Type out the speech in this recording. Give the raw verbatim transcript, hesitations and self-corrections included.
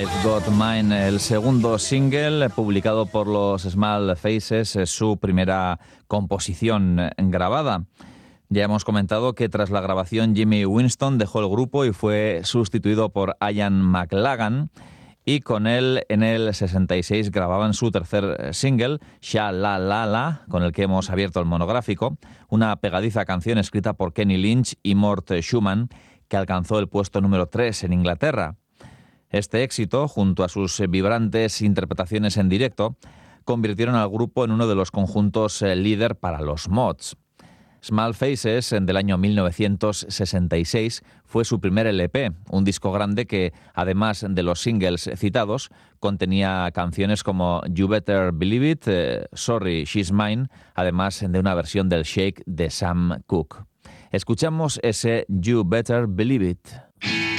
I've Got Mine, el segundo single publicado por los Small Faces, es su primera composición grabada. Ya hemos comentado que tras la grabación Jimmy Winston dejó el grupo y fue sustituido por Ian McLagan, y con él en el sesenta y seis grababan su tercer single, Sha La La La, con el que hemos abierto el monográfico, una pegadiza canción escrita por Kenny Lynch y Mort Schumann que alcanzó el puesto número tres en Inglaterra. Este éxito, junto a sus vibrantes interpretaciones en directo, convirtieron al grupo en uno de los conjuntos líder para los mods. Small Faces, del año mil novecientos sesenta y seis, fue su primer L P, un disco grande que, además de los singles citados, contenía canciones como You Better Believe It, eh, Sorry She's Mine, además de una versión del Shake de Sam Cooke. Escuchamos ese You Better Believe It.